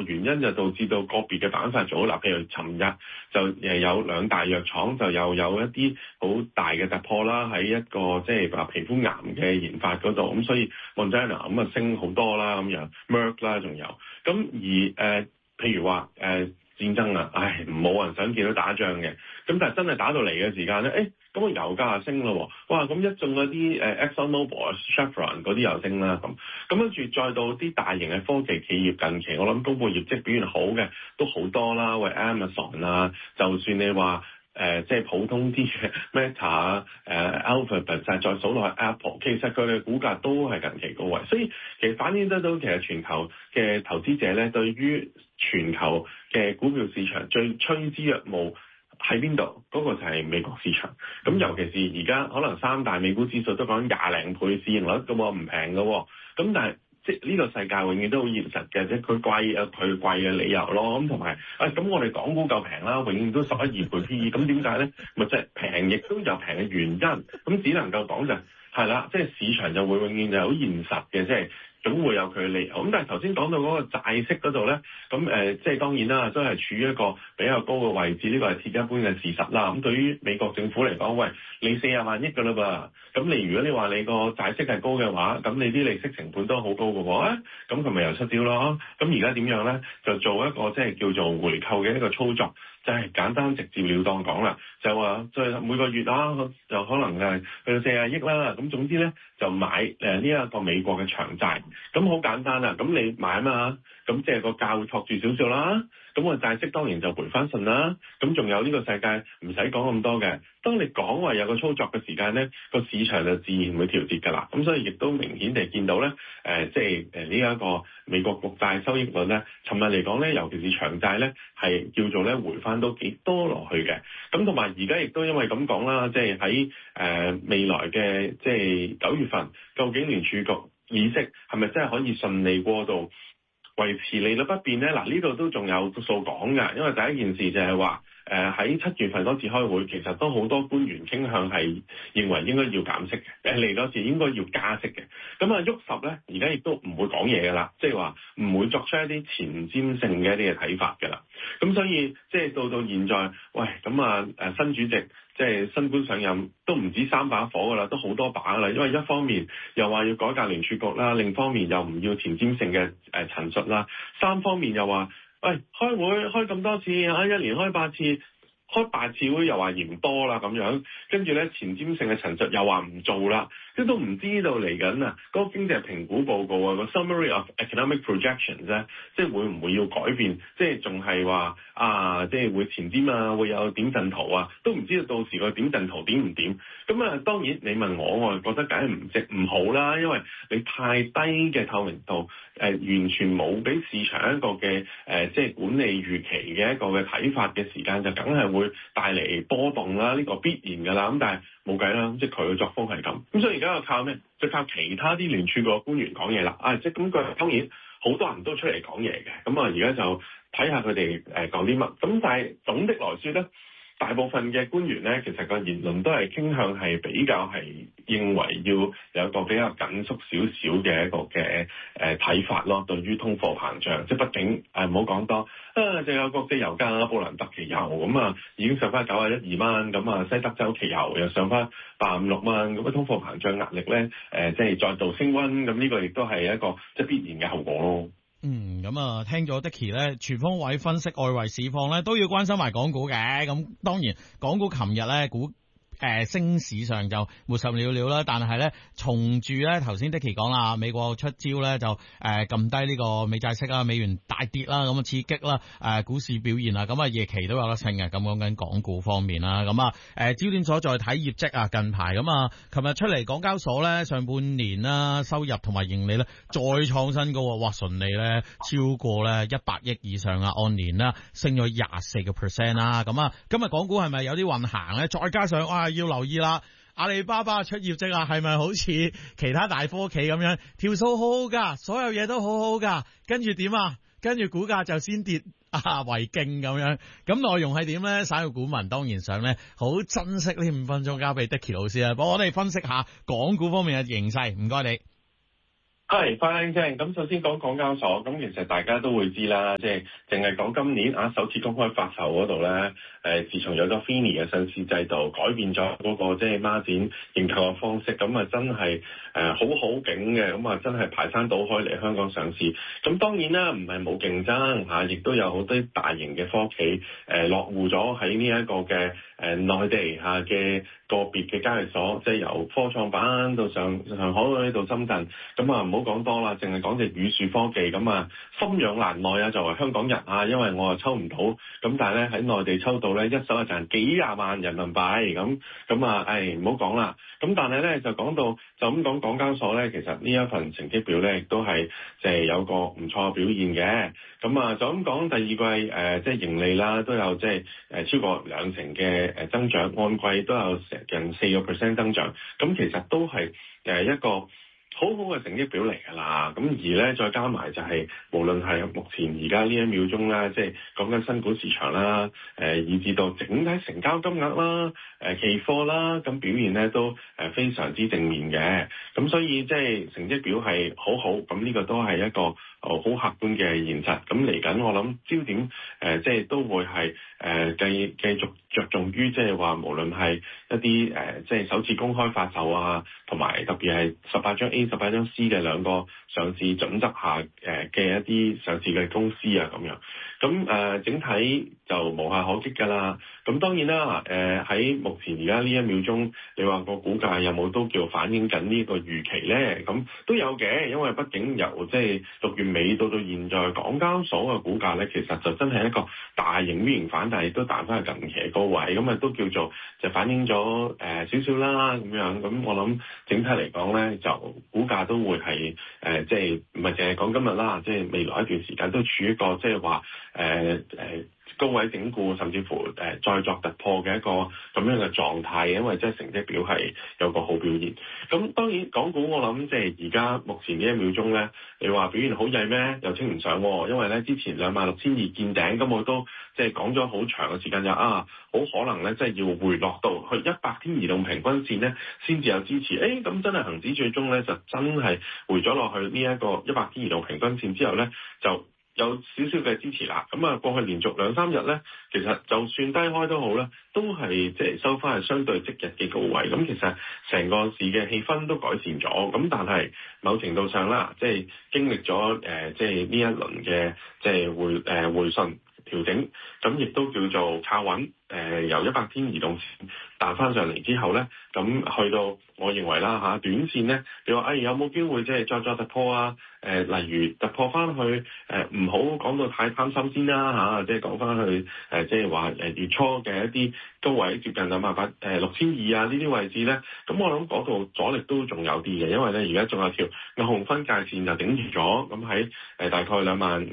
嘅原因就導致到個別嘅板塊做好。譬如尋日就有兩大藥廠就又有一啲好大嘅突破啦，喺一個即係話皮膚癌嘅研發嗰度，咁所以 Moderna 咁啊升好多啦，咁樣 Merck 啦仲有，咁而譬如話戰爭啊，冇人想見到打仗嘅，咁但係真係打到嚟嘅時間咧，咁個油價就升咯，哇！咁一眾嗰啲ExxonMobil、Chevron 嗰啲又升啦，咁跟住再到啲大型嘅科技企業近期，我諗公佈業績表現好嘅都好多啦，喂 Amazon 啊，就算你話即係普通啲嘅 Meta 啊、Alphabet 再數落去 Apple， 其實佢哋股價都係近期高位，所以其實反映得到其實全球嘅投資者咧，對於全球嘅股票市場最趨之若鶩喺邊度？嗰個就係美國市場。咁尤其是而家可能三大美股指數都講20零倍市盈率嘅喎，唔平嘅喎。咁但係即係呢個世界永遠都好現實嘅，即係佢貴有佢貴嘅理由咯。咁同埋咁我哋港股夠平啦，永遠都11、2倍 PE。咁點解咧？咪即係平，亦都有平嘅原因。咁只能夠講就係啦，即係市場就會永遠就係好現實嘅，即係。總會有佢嘅理由，咁但係頭先講到嗰個債息嗰度咧，咁即係當然啦，都係處於一個比較高嘅位置，呢個係鐵一般嘅事實啦。咁對於美國政府嚟講，喂，你40萬億㗎啦噃，咁你如果你話你個債息係高嘅話，咁你啲利息成本都好高嘅喎，咁佢咪又出招咯？咁而家點樣咧？就做一個即係叫做回購嘅一個操作。就係簡單直接了當講啦，就話即係每個月就可能去到40億啦，咁總之咧就買呢一個美國嘅長債，咁好簡單啦，咁你買啊嘛，咁即係個價會托住少少啦，咁個債息當然就回翻順啦，咁仲有呢個世界唔使講咁多嘅，當你講話有個操作嘅時間咧，個市場就自然會調節㗎啦，咁所以亦都明顯地見到咧，即係呢一個美國國債收益率咧，尋日嚟講咧，尤其是長債咧係叫做咧回翻都幾多落去嘅，咁同埋而家亦都因為咁講啦，即係喺未來嘅即係9月份，究竟聯儲局議息係咪真係可以順利過渡維持利率不變咧？嗱，呢度都仲有數講㗎，因為第一件事就係話喺7月份嗰次開會，其實都好多官員傾向係認為應該要減息嘅，嚟嗰時應該要加息嘅。咁啊，沃什咧而家亦都唔會講嘢㗎啦，即係話唔會作出一啲前瞻性嘅一啲嘅睇法㗎啦。咁所以即係到現在，喂咁啊新主席即係新官上任都唔止3把火㗎啦，都好多把㗎啦。因為一方面又話要改革聯儲局啦，另一方面又唔要前瞻性嘅陳述啦，三方面又話喂開會開咁多次啊，一年開8次。開8次會又話嫌多啦咁樣，跟住咧前瞻性嘅陳述又話唔做啦，即都唔知道嚟緊啊嗰個經濟評估報告啊個 summary of economic projections 咧，即係會唔會要改變？即係仲係話即係會前瞻啊，會有點陣圖啊，都唔知道到時個點陣圖點唔點？咁啊，當然你問我覺得梗係唔好啦，因為你太低嘅透明度，完全冇俾市場一個嘅即係管理預期嘅一個嘅睇法嘅時間，就梗係會帶嚟波動啦，呢個必然㗎啦。咁但係冇計啦，即係佢嘅作風係咁。咁所以而家就靠咩？就靠其他啲聯儲個官員講嘢啦。即係咁佢當然好多人都出嚟講嘢嘅。咁啊，而家就睇下佢哋講啲乜。咁但係總的來說咧，大部分嘅官員咧，其實個言論都係傾向係比較係認為要有一個比較緊縮少少嘅一個嘅睇法咯。對於通貨膨脹，即係畢竟唔好講多就有國際油價布蘭特期油咁啊，已經上翻91、2蚊，咁啊西德州期油又上翻85、6蚊，咁啊通貨膨脹壓力咧即係再度升溫，咁呢個亦都係一個即係必然嘅後果咯。 咁啊，聽咗 Dicky 咧全方位分析外圍市況咧，都要關心埋港股嘅。咁當然，港股琴日咧升市上就沒什了了啦，但係咧從住咧頭先 Dicky 講啦，美國出招咧就撳低呢個美債息啦，美元大跌啦，咁啊刺激啦股市表現啊，咁啊夜期都有得升嘅。咁講緊港股方面啦，咁啊焦點所在睇業績啊，近排咁啊，琴日出嚟港交所咧上半年啦收入同埋盈利咧再創新高，哇順利咧超過咧100億以上啊，按年啦升咗24%啦，咁啊今日港股係咪有啲運行咧？再加上要留意啦，阿里巴巴出業績啊，係咪好似其他大科企咁樣條數好好噶，所有嘢都好好噶，跟住點啊？跟住股價就先跌為敬咁樣，咁內容係點咧？散戶股民當然想咧好珍惜呢5分鐘，交俾 Dicky 老師啊，幫我哋分析下港股方面嘅形勢，唔該你。 係，快靚正。咁首先講港交所，咁其實大家都會知啦，即係淨係講今年首次公開發售嗰度咧，自從有咗 FINI 嘅上市制度，改變咗嗰個即係孖展認購嘅方式，咁啊真係好景嘅，咁啊真係排山倒海嚟香港上市。咁當然啦，唔係冇競爭嚇，亦都有好多大型嘅科企落戶咗喺呢一個嘅內地嚇嘅個別嘅交易所，即係由科創板到上海到深圳，咁啊唔好講多啦，淨係講隻宇樹科技咁啊，心癢難耐啊，作為香港人啊，因為我啊抽唔到，咁但係咧喺內地抽到咧，一手就賺幾廿萬人民幣，咁啊，唔好講啦。咁但係咧就講到就咁講港交所咧，其實呢一份成績表咧亦都係即係有個唔錯嘅表現嘅。咁啊就咁講第二季即係盈利啦，都有即係超過2成嘅增長，按季都有成近4% 增長。咁其實都係一個好好嘅成績表嚟㗎啦，咁而咧再加埋就係、無論係目前而家呢一秒鐘啦，即係講緊新股市場啦，以至到整體成交金額啦，期貨啦，咁表現咧都非常之正面嘅，咁所以即係成績表係好好，咁呢個都係一個好客觀嘅現實。咁嚟緊我諗焦點即係都會係繼續着重於即係話無論係一啲即係首次公開發售啊，同埋特別係18張A、18張 C 嘅兩個上市準則下嘅一啲上市嘅公司啊咁樣，咁整體就無懈可擊㗎啦。咁當然啦，喺目前而家呢一秒鐘，你話個股價有冇都叫反映緊呢個預期咧？咁都有嘅，因為畢竟由即係6月尾到現在，港交所嘅股價咧，其實就真係一個大型 V 型反彈，亦都彈翻去近期嘅高位，咁啊都叫做就反映咗少少啦咁樣。咁我諗整體嚟講咧，就股價都會係即係唔係淨係講今日啦，即係未來一段時間都處於一個即係話高位整固，甚至乎再作突破嘅一個咁樣嘅狀態，因為即係成績表係有個好表現。咁當然港股我諗即係而家目前呢一秒鐘咧，你話表現好曳咩？又稱唔上喎，因為咧之前26,200見頂，咁我都即係講咗好長嘅時間就好可能咧即係要回落到去100天移動平均線咧先至有支持。咁真係恆指最終咧就真係回咗落去呢一個100天移動平均線之後咧就有少少嘅支持啦，咁啊過去連續2-3日咧，其實就算低開都好咧，都係即係收翻係相對即日嘅高位，咁其實成個市嘅氣氛都改善咗，咁但係某程度上啦，即係經歷咗即係呢一輪嘅即係回順調整，咁亦都叫做靠穩，由100天移動線彈翻上嚟之後咧，咁去到我認為啦短線咧，你話有冇機會即係再作突破啊？例如突破翻去唔好講到太貪心先啦即係講翻去即係話月初嘅一啲高位接近6,200啊呢啲位置咧，咁我諗嗰度阻力都仲有啲嘅，因為咧而家仲有條牛熊分界線就頂住咗，咁喺大概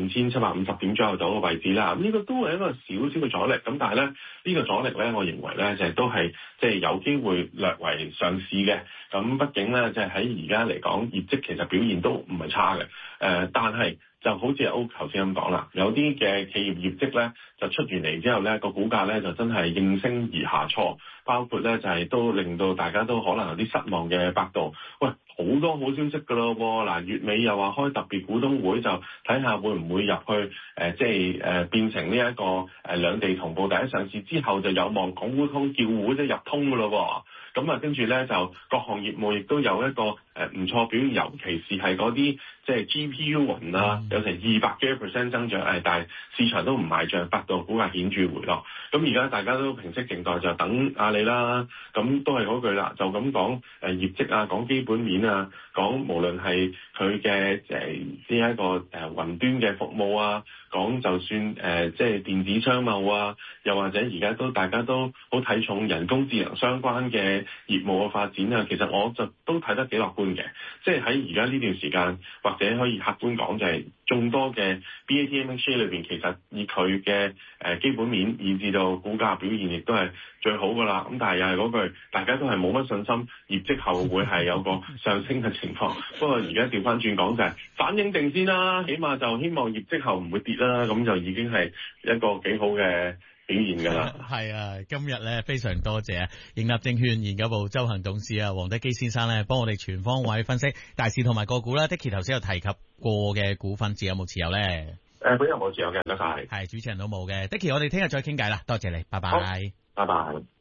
25,750點左右度嘅位置啦，咁呢個都係一個少少嘅阻力，咁但係咧呢個阻力咧，我認為咧就係都係即係有機會略為上市嘅，咁畢竟咧即係喺而家嚟講業績其實表現都唔係差嘅，但係就好似歐頭先咁講啦，有啲嘅企業業績咧就出完嚟之後咧個股價咧就真係應聲而下挫，包括咧就係都令到大家都可能有啲失望嘅百度，喂好多好消息㗎咯喎，嗱月尾又話開特別股東會，就睇下會唔會入去即係變成呢一個兩地同步第一上市之後就有望港股通叫戶即係入通㗎咯喎，咁啊跟住咧就各項業務亦都有一個唔錯表現，尤其是係嗰啲即係 GPU 雲啊，有成200幾%增長，但係市場都唔賣帳，百度股價顯著回落。咁而家大家都平息靜待，就等阿里啦。咁都係嗰句啦，就咁講業績啊，講基本面啊，講無論係佢嘅呢一個雲端嘅服務啊，講就算即係電子商貿啊，又或者而家都大家都好睇重人工智能相關嘅業務嘅發展啊，其實我就都睇得幾樂觀嘅。即係喺而家呢段時間，或者可以客觀講就係眾多嘅 BATMXJ 裏邊，其實以佢嘅基本面，以至到股價表現，亦都係最好噶啦。咁但係又係嗰句，大家都係冇乜信心，業績後會係有個上升嘅情況。不過而家調翻轉講就係反映定先啦，起碼就希望業績後唔會跌啦，咁就已經係一個幾好嘅表現㗎啦。 係啊，今日咧非常多謝盈立證券研究部執行董事黃德基先生咧，幫我哋全方位分析大市同埋個股啦。Dicky 頭先有提及過嘅股份，有冇持有咧？ 本人冇持有嘅，唔該晒。 係主持人都冇嘅。Dicky，我哋聽日再傾偈啦，多謝你，拜拜。 拜拜。